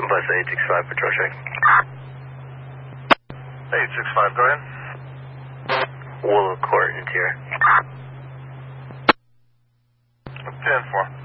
Bus 865, patrol check. 865, go ahead. Willow Court, interior. 10-4.